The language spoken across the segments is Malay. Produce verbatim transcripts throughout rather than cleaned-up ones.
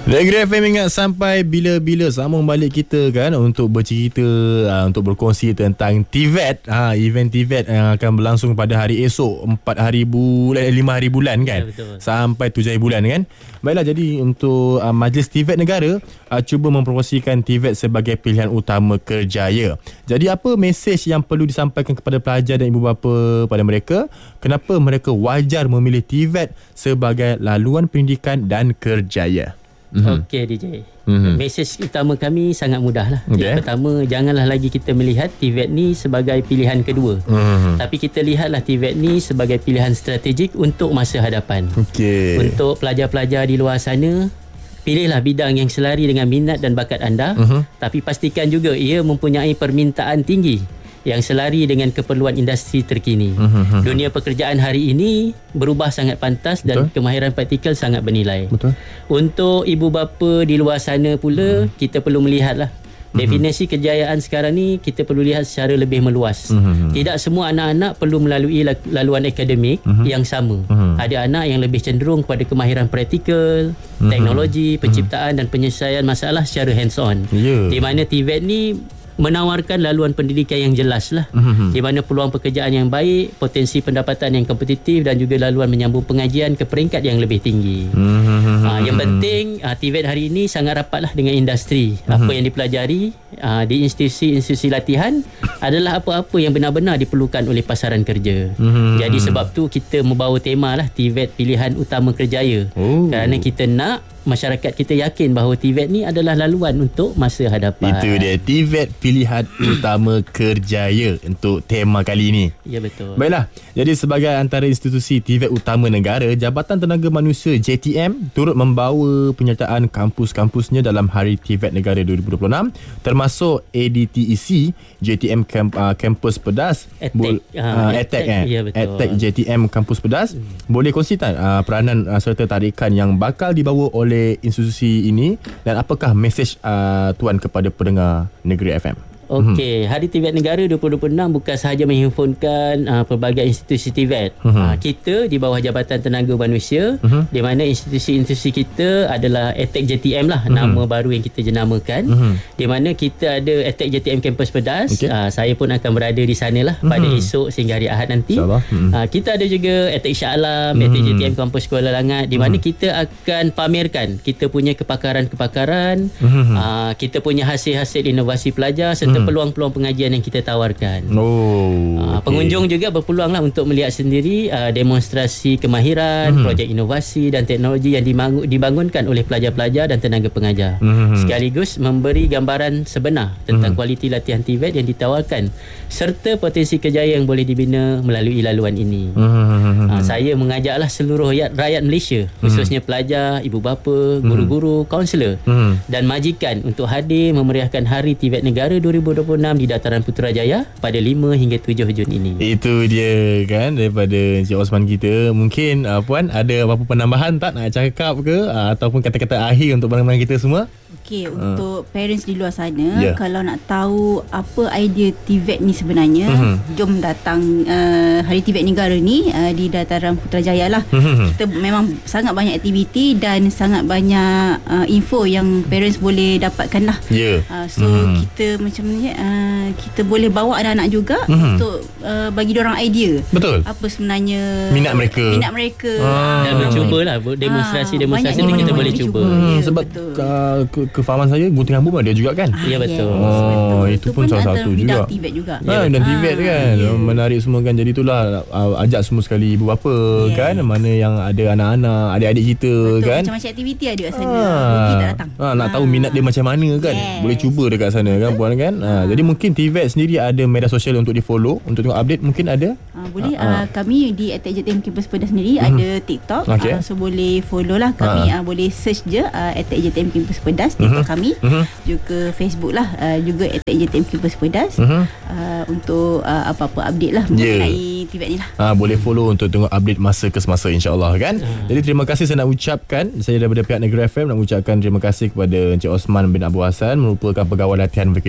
Negeri F M ingat sampai bila-bila sambung balik kita kan untuk bercerita, uh, untuk berkongsi tentang T V E T, uh, event T V E T yang akan berlangsung pada hari esok, empat hari bulan, lima hari bulan kan, ya, sampai tujuh hari bulan kan. Baiklah, jadi untuk uh, Majlis T V E T Negara uh, cuba mempromosikan T V E T sebagai pilihan utama kerjaya. Jadi apa mesej yang perlu disampaikan kepada pelajar dan ibu bapa pada mereka? Kenapa mereka wajar memilih T V E T sebagai laluan pendidikan dan kerjaya? Mm-hmm. Okey D J, mm-hmm. mesej utama kami sangat mudah lah. Okay. Yang pertama, janganlah lagi kita melihat T V E T ni sebagai pilihan kedua, mm-hmm. tapi kita lihatlah T V E T ni sebagai pilihan strategik untuk masa hadapan. Okay. Untuk pelajar-pelajar di luar sana, pilihlah bidang yang selari dengan minat dan bakat anda, mm-hmm. tapi pastikan juga ia mempunyai permintaan tinggi yang selari dengan keperluan industri terkini. Uh-huh. Dunia pekerjaan hari ini berubah sangat pantas. Betul. Dan kemahiran praktikal sangat bernilai. Betul. Untuk ibu bapa di luar sana pula, uh-huh. kita perlu melihatlah definisi uh-huh. kejayaan sekarang ni kita perlu lihat secara lebih meluas. Uh-huh. Tidak semua anak-anak perlu melalui laluan akademik uh-huh. yang sama. Uh-huh. Ada anak yang lebih cenderung kepada kemahiran praktikal, uh-huh. teknologi, penciptaan uh-huh. dan penyelesaian masalah secara hands on. Yeah. Di mana T V E T ni menawarkan laluan pendidikan yang jelas lah, mm-hmm. di mana peluang pekerjaan yang baik, potensi pendapatan yang kompetitif dan juga laluan menyambung pengajian ke peringkat yang lebih tinggi. Mm-hmm. Uh, yang penting uh, T V E T hari ini sangat rapatlah dengan industri. Mm-hmm. Apa yang dipelajari uh, di institusi-institusi latihan adalah apa-apa yang benar-benar diperlukan oleh pasaran kerja. Mm-hmm. Jadi sebab tu kita membawa tema lah T V E T pilihan utama kerjaya. Oh. Kerana kita nak masyarakat kita yakin bahawa T V E T ni adalah laluan untuk masa hadapan. Itu dia, T V E T pilihan utama kerjaya untuk tema kali ini. Ya, betul. Baiklah, jadi sebagai antara institusi T V E T utama negara, Jabatan Tenaga Manusia J T M turut membawa penyertaan kampus-kampusnya dalam Hari T V E T Negara dua ribu dua puluh enam, termasuk A D T E C, J T M Camp, uh, Kampus Pedas, A T E C, uh, A T E C, eh? Ya, A T E C J T M Kampus Pedas. hmm. Boleh kongsi tak uh, peranan uh, serta tarikan yang bakal dibawa oleh institusi ini, dan apakah mesej uh, tuan kepada pendengar Negeri F M? Okey, hmm. Hari T V E T Negara dua ribu dua puluh enam bukan sahaja menghimpunkan uh, pelbagai institusi T V E T. Hmm. Uh, kita di bawah Jabatan Tenaga Manusia, hmm. di mana institusi-institusi kita adalah A T E C J T M lah, hmm. nama baru yang kita jenamakan. Hmm. Di mana kita ada A T E C J T M Kampus Pedas. Okay. Uh, saya pun akan berada di sana lah hmm. pada esok sehingga hari Ahad nanti. Hmm. Uh, kita ada juga A T E C Shah Alam, hmm. A T E C J T M Kampus Kuala Langat, di mana hmm. kita akan pamerkan kita punya kepakaran-kepakaran, hmm. uh, kita punya hasil-hasil inovasi pelajar serta hmm. peluang-peluang pengajian yang kita tawarkan. Oh, uh, okay. Pengunjung juga berpeluang lah untuk melihat sendiri uh, demonstrasi kemahiran, mm-hmm. projek inovasi dan teknologi yang dibangun, dibangunkan oleh pelajar-pelajar dan tenaga pengajar. Mm-hmm. Sekaligus memberi gambaran sebenar tentang mm-hmm. kualiti latihan T V E T yang ditawarkan serta potensi kerjaya yang boleh dibina melalui laluan ini. Mm-hmm. Uh, saya mengajaklah seluruh rakyat, rakyat Malaysia, khususnya mm-hmm. pelajar, ibu bapa, guru-guru, kaunselor mm-hmm. dan majikan untuk hadir memeriahkan Hari T V E T Negara dua ribu dua puluh enam di Dataran Putrajaya pada lima hingga tujuh Jun ini. Itu dia kan daripada Encik Osman kita. Mungkin uh, Puan ada apa-apa penambahan tak nak cakap ke, uh, ataupun kata-kata akhir untuk barang-barang kita semua? Okey, uh. untuk parents di luar sana, yeah. kalau nak tahu apa idea T V E T ni sebenarnya, uh-huh. jom datang uh, Hari T V E T Negara ni uh, di Dataran Putrajaya lah. Uh-huh. Kita memang sangat banyak aktiviti dan sangat banyak uh, info yang parents boleh dapatkan lah. Yeah. Uh, so uh-huh. kita macam ni uh, kita boleh bawa anak-anak juga uh-huh. untuk uh, bagi diorang idea. Betul. Apa sebenarnya minat mereka. Minat mereka. Ah. Dan mencubalah demonstrasi-demonstrasi ni kita boleh cuba. Hmm, ya, sebab uh, ke, kefahaman saya gunting rambut ada juga kan? Ya, betul. Oh, yes, itu, itu pun salah satu juga. T V E T juga. Ha, dan T V E T kan yeah. menarik semua kan. Jadi itulah uh, ajak semua sekali ibu bapa yeah. kan, mana yang ada anak-anak, adik-adik kita. Betul, kan. Macam-macam aktiviti ada kat sana. Rugi tak datang. Ha, nak ha. tahu minat dia macam mana kan. Yes. Boleh cuba dekat sana kan puan kan. Ha, ha. Jadi mungkin T V E T sendiri ada media sosial untuk di follow, untuk tengok update mungkin ada. Ha, boleh ha. Uh, kami di A T E C J T M Kampus Pedas sendiri hmm. ada TikTok. Okay. Uh, so boleh follow lah kami. Ha. Uh, boleh search je uh, A T E C J T M Kampus Pedas TikTok uh-huh. kami. Uh-huh. Juga Facebook lah uh, juga A T E C J T M Kampus Pedas uh-huh. uh, untuk uh, apa-apa update lah mengenai yeah. T V E T ni lah. Ha, boleh follow untuk tengok update masa ke semasa insya-Allah kan. Uh. Jadi terima kasih saya nak ucapkan, saya daripada pihak Negeri F M nak ucapkan terima kasih kepada Encik Osman bin Abu Hassan, merupakan pegawai latihan vocational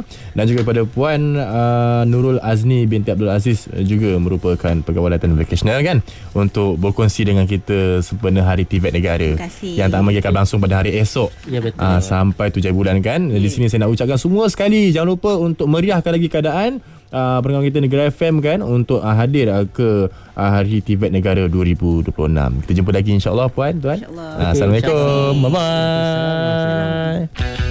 dan juga kepada Puan uh, Nurul Azni binti Abdul Aziz juga merupakan pegawai latihan vocational kan, untuk berkongsi dengan kita sempena Hari T V E T Negara yang tak lagi akan berlangsung pada hari esok. Ya, betul. Uh, sampai tujuh bulan kan. Ya. Di sini saya nak ucapkan semua sekali jangan lupa untuk meriahkan lagi keadaan Uh, pendengar kita Negara F M kan, untuk uh, hadir uh, ke uh, Hari T V E T Negara dua ribu dua puluh enam. Kita jumpa lagi insya-Allah Puan, Tuan. InsyaAllah. Uh, Assalamualaikum. Okay, bye bye.